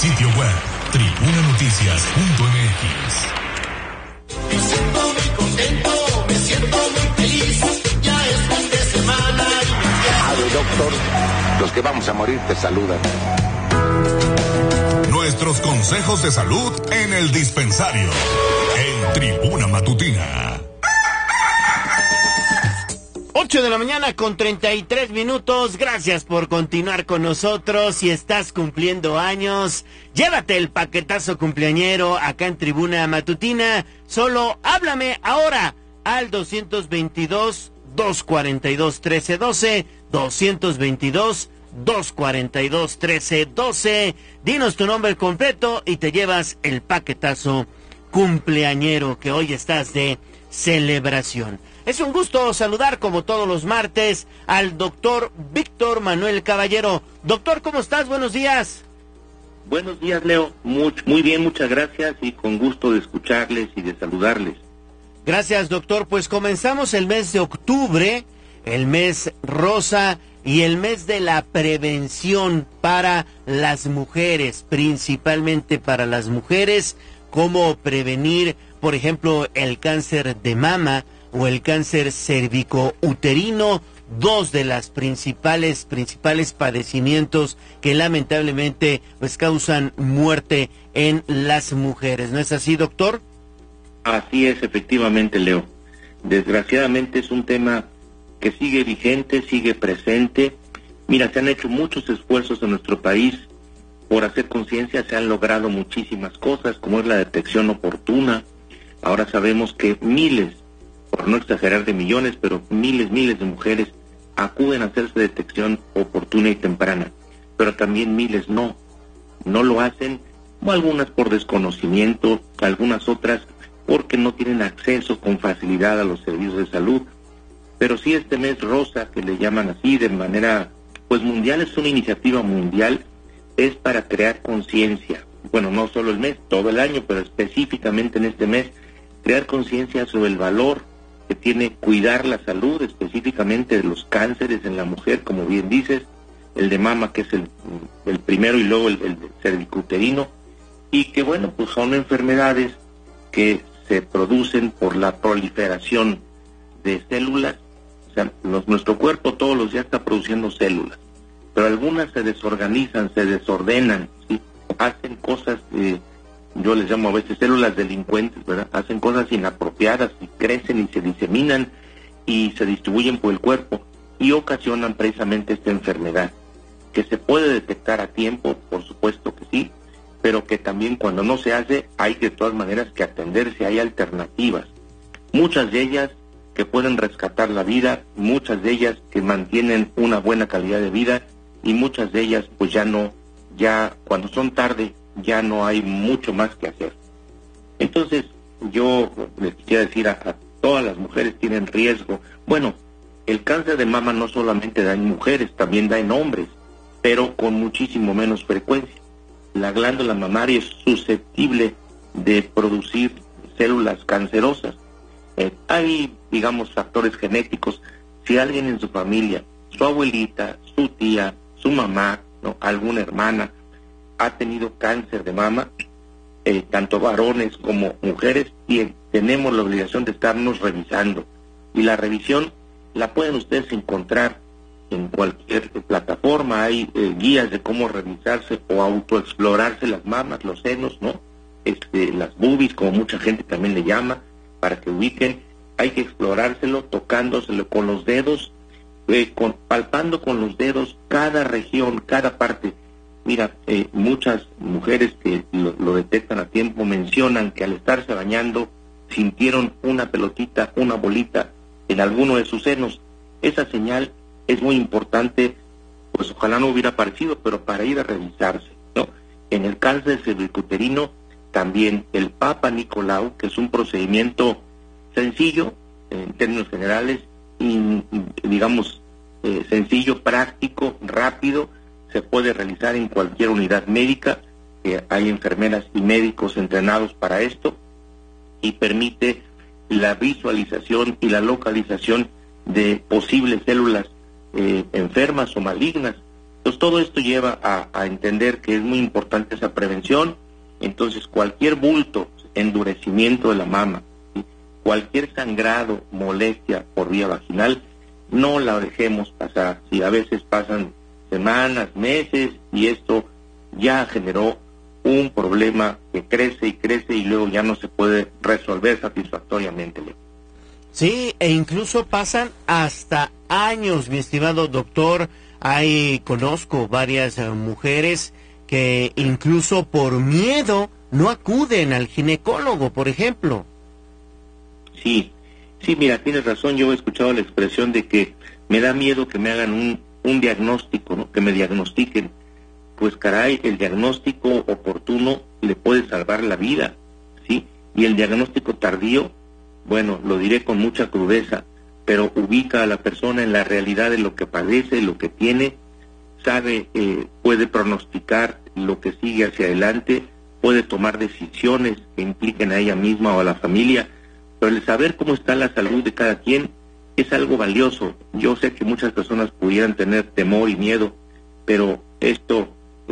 sitio web tribunanoticias.mx. Me siento muy contento, me siento muy feliz, ya es fin de semana y me siento... doctor, los que vamos a morir te saludan. Nuestros consejos de salud en el dispensario, en Tribuna Matutina. 8 de la mañana con 33 minutos. Gracias por continuar con nosotros. Si estás cumpliendo años, llévate el paquetazo cumpleañero acá en Tribuna Matutina. Solo háblame ahora al 222-242-1312, 222-242-1312. Dinos tu nombre completo y te llevas el paquetazo cumpleañero, que hoy estás de celebración. Es un gusto saludar, como todos los martes, al doctor Víctor Manuel Caballero. Doctor, ¿cómo estás? Buenos días. Buenos días, Leo. Muy bien, muchas gracias y con gusto de escucharles y de saludarles. Gracias, doctor. Pues comenzamos el mes de octubre, el mes rosa y el mes de la prevención para las mujeres, principalmente para las mujeres. Cómo prevenir, por ejemplo, el cáncer de mama o el cáncer cervicouterino, dos de las principales padecimientos que lamentablemente pues causan muerte en las mujeres. ¿No es así, doctor? Así es, efectivamente, Leo. Desgraciadamente es un tema que sigue vigente, sigue presente. Mira, se han hecho muchos esfuerzos en nuestro país por hacer conciencia, se han logrado muchísimas cosas, como es la detección oportuna. Ahora sabemos que miles, por no exagerar de millones, pero miles de mujeres acuden a hacerse detección oportuna y temprana, pero también miles no lo hacen, o algunas por desconocimiento, algunas otras porque no tienen acceso con facilidad a los servicios de salud. Pero sí, este mes rosa, que le llaman así de manera pues mundial, es una iniciativa mundial, es para crear conciencia. Bueno, no solo el mes, todo el año, pero específicamente en este mes, crear conciencia sobre el valor que tiene cuidar la salud, específicamente de los cánceres en la mujer, como bien dices, el de mama, que es el primero, y luego el cervicouterino, y que bueno, pues son enfermedades que se producen por la proliferación de células. O sea, nuestro cuerpo todos los días está produciendo células, pero algunas se desorganizan, se desordenan, ¿sí? Hacen cosas, yo les llamo a veces células delincuentes, ¿verdad? Hacen cosas inapropiadas y crecen y se diseminan y se distribuyen por el cuerpo y ocasionan precisamente esta enfermedad, que se puede detectar a tiempo, por supuesto que sí, pero que también cuando no se hace hay de todas maneras que atenderse, hay alternativas. Muchas de ellas que pueden rescatar la vida, muchas de ellas que mantienen una buena calidad de vida y muchas de ellas pues ya cuando son tarde ya no hay mucho más que hacer. Entonces yo les quisiera decir a todas las mujeres tienen riesgo. Bueno, el cáncer de mama no solamente da en mujeres, también da en hombres, pero con muchísimo menos frecuencia. La glándula mamaria es susceptible de producir células cancerosas. Hay, digamos, factores genéticos. Si alguien en su familia, su abuelita, su tía, su mamá, ¿no?, alguna hermana ha tenido cáncer de mama, tanto varones como mujeres, y tenemos la obligación de estarnos revisando. Y la revisión la pueden ustedes encontrar en cualquier plataforma. Hay guías de cómo revisarse o autoexplorarse las mamas, los senos, ¿no? Las boobies, como mucha gente también le llama, para que ubiquen. Hay que explorárselo tocándoselo con los dedos, palpando con los dedos cada región, cada parte. Mira, muchas mujeres que lo detectan a tiempo mencionan que al estarse bañando sintieron una pelotita, una bolita en alguno de sus senos. Esa señal es muy importante, pues ojalá no hubiera aparecido, pero para ir a revisarse, ¿no? En el cáncer cervicouterino también el Papa Nicolau, que es un procedimiento sencillo en términos generales, y digamos sencillo, práctico, rápido, se puede realizar en cualquier unidad médica. Hay enfermeras y médicos entrenados para esto, y permite la visualización y la localización de posibles células enfermas o malignas. Entonces todo esto lleva a entender que es muy importante esa prevención. Entonces cualquier bulto, endurecimiento de la mama, ¿sí?, cualquier sangrado, molestia por vía vaginal, no la dejemos pasar. ¿Sí? A veces pasan semanas, meses, y esto ya generó un problema que crece y crece y luego ya no se puede resolver satisfactoriamente. Sí, e incluso pasan hasta años, mi estimado doctor. Conozco varias mujeres que incluso por miedo no acuden al ginecólogo, por ejemplo. Sí, mira, tienes razón. Yo he escuchado la expresión de que me da miedo que me hagan un diagnóstico, ¿no?, que me diagnostiquen. Pues caray, el diagnóstico oportuno le puede salvar la vida, ¿sí? Y el diagnóstico tardío, bueno, lo diré con mucha crudeza, pero ubica a la persona en la realidad de lo que padece, lo que tiene, sabe, puede pronosticar lo que sigue hacia adelante, puede tomar decisiones que impliquen a ella misma o a la familia, pero el saber cómo está la salud de cada quien es algo valioso. Yo sé que muchas personas pudieran tener temor y miedo, pero esto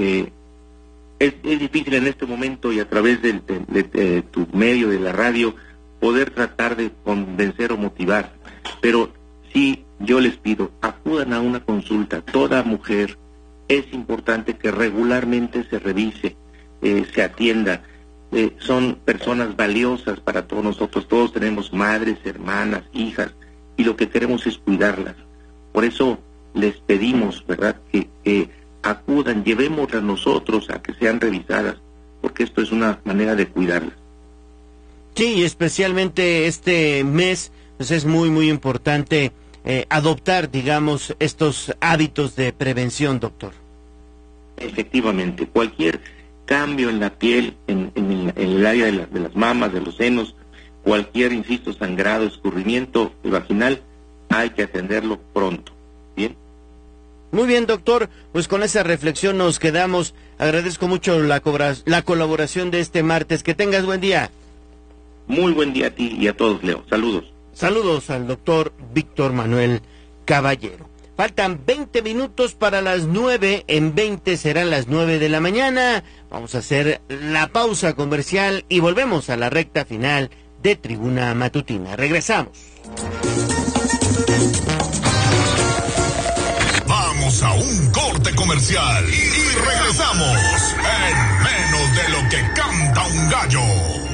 es difícil en este momento, y a través de tu medio, de la radio, poder tratar de convencer o motivar. Pero sí, yo les pido, acudan a una consulta. Toda mujer es importante que regularmente se revise, se atienda. Son personas valiosas para todos nosotros. Todos tenemos madres, hermanas, hijas, y lo que queremos es cuidarlas. Por eso les pedimos, ¿verdad?, que acudan, llevémoslas nosotros a que sean revisadas, porque esto es una manera de cuidarlas. Sí, especialmente este mes, pues es muy, muy importante adoptar, digamos, estos hábitos de prevención, doctor. Efectivamente, cualquier cambio en la piel, en el área de las mamas, de los senos, cualquier, insisto, sangrado, escurrimiento vaginal, hay que atenderlo pronto. ¿Bien? Muy bien, doctor, pues con esa reflexión nos quedamos. Agradezco mucho la colaboración de este martes. Que tengas buen día. Muy buen día a ti y a todos, Leo. Saludos. Saludos al doctor Víctor Manuel Caballero. Faltan 20 minutos para las 9, en 20 serán las 9 de la mañana. Vamos a hacer la pausa comercial y volvemos a la recta final de Tribuna Matutina. Regresamos. Vamos a un corte comercial y regresamos en menos de lo que canta un gallo.